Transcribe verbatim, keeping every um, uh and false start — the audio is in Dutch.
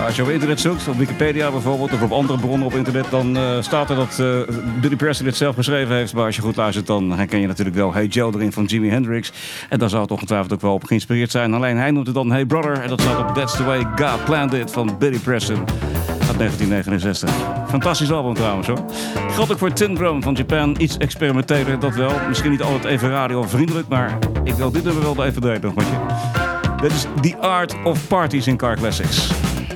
als je op internet zoekt, op Wikipedia bijvoorbeeld, of op andere bronnen op internet, dan uh, staat er dat uh, Billy Preston dit zelf geschreven heeft. Maar als je goed luistert, dan herken je natuurlijk wel Hey Joe erin van Jimi Hendrix. En daar zou het ongetwijfeld ook wel op geïnspireerd zijn. Alleen hij noemt het dan Hey Brother. En dat staat op That's the Way God Planned It van Billy Preston uit negentien negenenzestig. Fantastisch album trouwens hoor. Geldt ook voor Tin Drum van Japan. Iets experimenteler, dat wel. Misschien niet altijd even radiovriendelijk, maar ik wil dit nummer wel even delen nog met je. Dit is The Art of Parties in Car Classics.